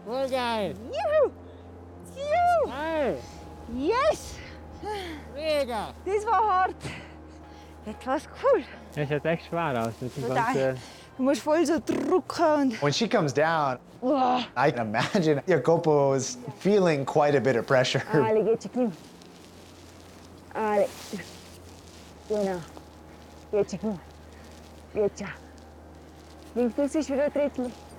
Voll geil. Juhu! Juhu! Geil. Yes! Mega. Das war hart. Das war cool. Es sieht echt schwer aus mit dem Total. ganzen... Du musst voll so drücken und... When she comes down, Oh. I can imagine Jacopo's feeling quite a bit of pressure. Ale, geh, Chiquinho. Ale. Genau. Geh, Chiquinho. Geh, ciao. Links ist wieder ein Drittel.